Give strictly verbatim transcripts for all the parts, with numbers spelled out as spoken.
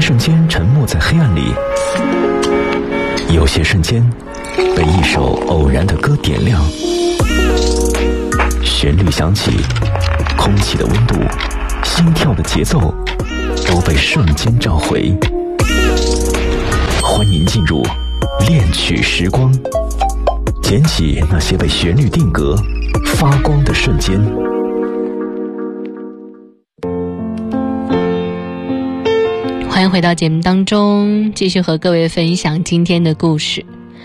瞬间沉没在黑暗里，有些瞬间被一首偶然的歌点亮，旋律响起，空气的温度，心跳的节奏都被瞬间召回。欢迎进入恋曲时光，捡起那些被旋律定格发光的瞬间。 欢迎回到节目当中，继续和各位分享今天的故事。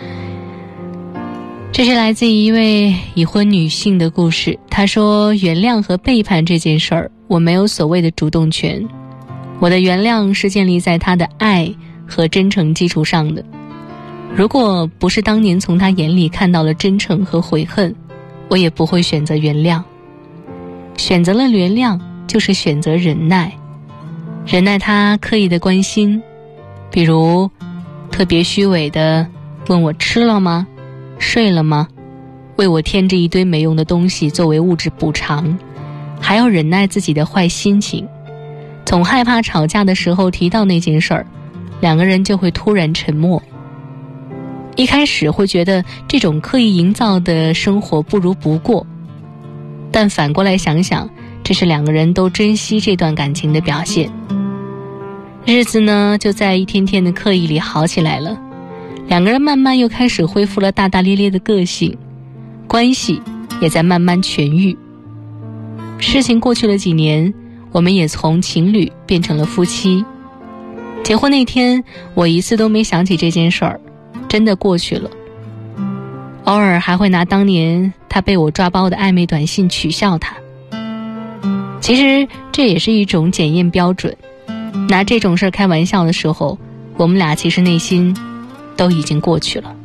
这是来自于一位已婚女性的故事。她说，原谅和背叛这件事儿，我没有所谓的主动权。我的原谅是建立在她的爱和真诚基础上的。如果不是当年从她眼里看到了真诚和悔恨，我也不会选择原谅。选择了原谅，就是选择忍耐。忍耐他刻意的关心，比如特别虚伪的问我吃了吗，睡了吗，为我添置一堆没用的东西作为物质补偿，还要忍耐自己的坏心情。总害怕吵架的时候提到那件事儿，两个人就会突然沉默。一开始会觉得这种刻意营造的生活不如不过，但反过来想想，这是两个人都珍惜这段感情的表现。日子呢，就在一天天的刻意里好起来了，两个人慢慢又开始恢复了大大咧咧的个性，关系也在慢慢痊愈。事情过去了几年，我们也从情侣变成了夫妻。结婚那天，我一次都没想起这件事儿，真的过去了。偶尔还会拿当年他被我抓包的暧昧短信取笑他。其实这也是一种检验标准，拿这种事开玩笑的时候，我们俩其实内心都已经过去了。